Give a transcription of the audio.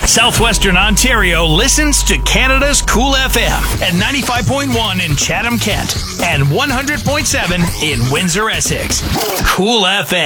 Southwestern Ontario listens to Canada's Cool FM at 95.1 in Chatham, Kent, and 100.7 in Windsor, Essex. Cool FM.